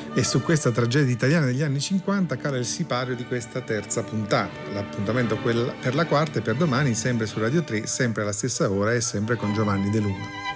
E su questa tragedia italiana degli anni 50 cala il sipario di questa terza puntata. L'appuntamento per la quarta e per domani, sempre su Radio 3, sempre alla stessa ora e sempre con Giovanni De Luna.